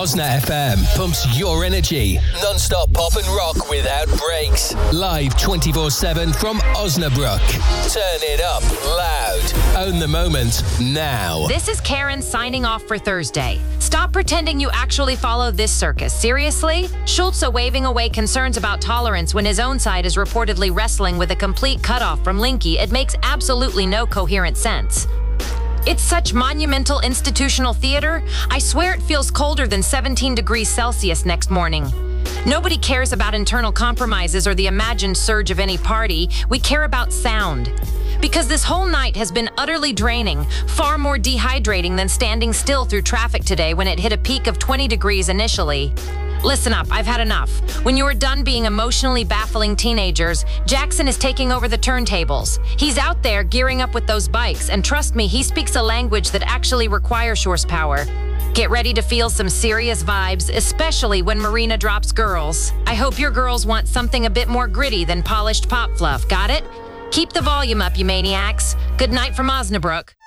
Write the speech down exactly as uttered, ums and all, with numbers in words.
Osna F M pumps your energy. Non-stop pop and rock without breaks. Live twenty-four seven from Osnabrück. Turn it up loud. Own the moment now. This is Karen signing off for Thursday. Stop pretending you actually follow this circus. Seriously? Schulze waving away concerns about tolerance when his own side is reportedly wrestling with a complete cutoff from Linky. It makes absolutely no coherent sense. It's such monumental institutional theater, I swear it feels colder than seventeen degrees Celsius next morning. Nobody cares about internal compromises or the imagined surge of any party. We care about sound. Because this whole night has been utterly draining, far more dehydrating than standing still through traffic today when it hit a peak of twenty degrees initially. Listen up, I've had enough. When you are done being emotionally baffling teenagers, Jackson is taking over the turntables. He's out there gearing up with those bikes, and trust me, he speaks a language that actually requires horsepower. Get ready to feel some serious vibes, especially when Marina drops girls. I hope your girls want something a bit more gritty than polished pop fluff, got it? Keep the volume up, you maniacs. Good night from Osnabrück.